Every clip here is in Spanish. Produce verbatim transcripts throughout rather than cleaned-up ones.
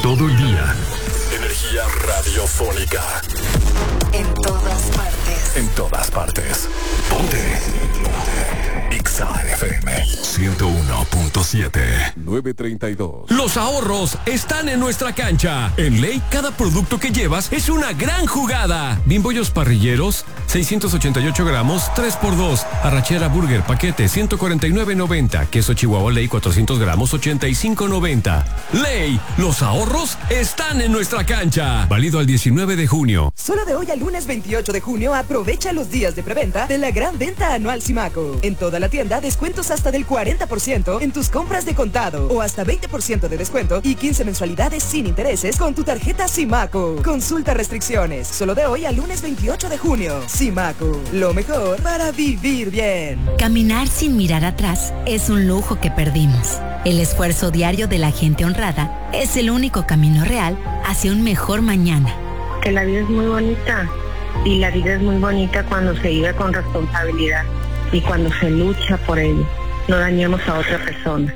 todo el día. Energía radiofónica. En todas partes. En todas partes. Ponte. Ponte. Ixa F M ciento uno punto siete. nueve treinta y dos. Los ahorros están en nuestra cancha. En Ley, cada producto que llevas es una gran jugada. Bimbollos parrilleros, seiscientos ochenta y ocho gramos, tres por dos. Arrachera Burger paquete, ciento cuarenta y nueve noventa. Queso Chihuahua Ley, cuatrocientos gramos, ochenta y cinco noventa. Ley, los ahorros están en nuestra cancha. Válido al diecinueve de junio. Solo de hoy al lunes veintiocho de junio aprovecha los días de preventa de la gran venta anual Simaco. En toda la tienda descuentos hasta del cuarenta por ciento en tus compras de contado o hasta veinte por ciento de descuento y quince mensualidades sin intereses con tu tarjeta Simaco. Consulta restricciones. Solo de hoy al lunes veintiocho de junio. Simaco, lo mejor para vivir bien. Caminar sin mirar atrás es un lujo que perdimos. El esfuerzo diario de la gente honrada es el único camino real hacia un mejor mañana. Que la vida es muy bonita y la vida es muy bonita cuando se vive con responsabilidad y cuando se lucha por ello. No dañemos a otra persona.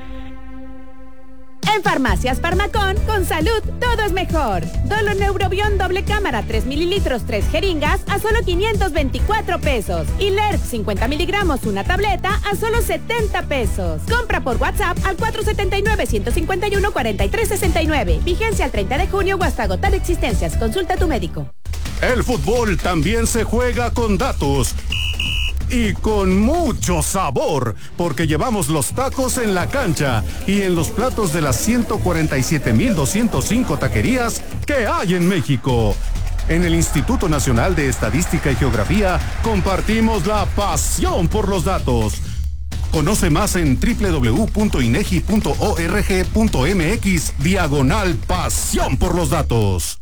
En Farmacias Farmacón, con salud, todo es mejor. Doloneurobión doble cámara, tres mililitros, tres jeringas, a solo quinientos veinticuatro pesos. Y Lerp, cincuenta miligramos, una tableta, a solo setenta pesos. Compra por WhatsApp al cuatro siete nueve, uno cinco uno, cuatro tres seis nueve. Vigencia al treinta de junio o hasta agotar existencias. Consulta a tu médico. El fútbol también se juega con datos. Y con mucho sabor, porque llevamos los tacos en la cancha y en los platos de las ciento cuarenta y siete mil doscientos cinco taquerías que hay en México. En el Instituto Nacional de Estadística y Geografía compartimos la pasión por los datos. Conoce más en doble u doble u doble u punto inegi punto org punto mx diagonal pasión por los datos.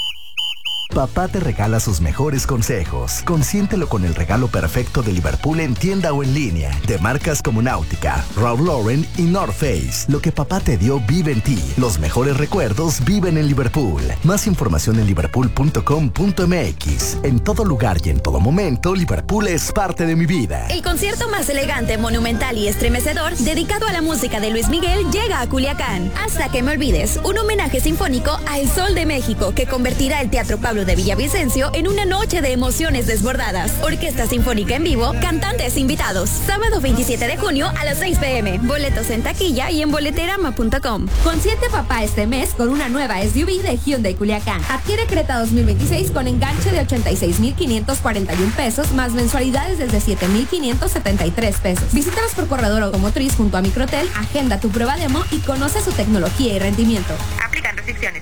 Papá te regala sus mejores consejos. Consiéntelo con el regalo perfecto de Liverpool en tienda o en línea. De marcas como Náutica, Ralph Lauren y North Face. Lo que papá te dio vive en ti. Los mejores recuerdos viven en Liverpool. Más información en liverpool punto com punto m x. En todo lugar y en todo momento, Liverpool es parte de mi vida. El concierto más elegante, monumental y estremecedor dedicado a la música de Luis Miguel llega a Culiacán. Hasta que me olvides, un homenaje sinfónico a El Sol de México que convertirá el Teatro Pablo de Villavicencio en una noche de emociones desbordadas. Orquesta Sinfónica en vivo, cantantes invitados. Sábado veintisiete de junio a las seis pe eme. Boletos en taquilla y en boleterama punto com. Consiente papá este mes con una nueva S U V de Hyundai Culiacán. Adquiere Creta dos mil veintiséis con enganche de ochenta y seis mil quinientos cuarenta y uno pesos más mensualidades desde siete mil quinientos setenta y tres pesos. Visítanos por Corredor Automotriz junto a Microtel, agenda tu prueba demo y conoce su tecnología y rendimiento. Aplican restricciones.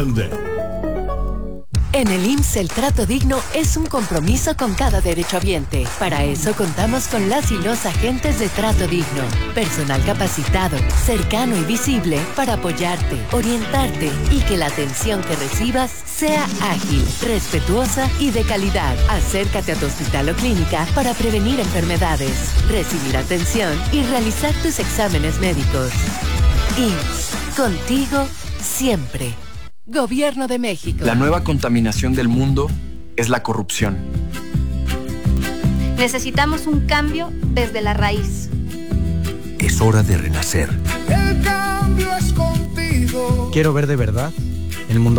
En el I M S S el trato digno es un compromiso con cada derechohabiente. Para eso contamos con las y los agentes de trato digno. Personal capacitado, cercano y visible para apoyarte, orientarte y que la atención que recibas sea ágil, respetuosa y de calidad. Acércate a tu hospital o clínica para prevenir enfermedades, recibir atención y realizar tus exámenes médicos. I M S S, contigo siempre. Gobierno de México. La nueva contaminación del mundo es la corrupción. Necesitamos un cambio desde la raíz. Es hora de renacer. El cambio es contigo. Quiero ver de verdad el mundo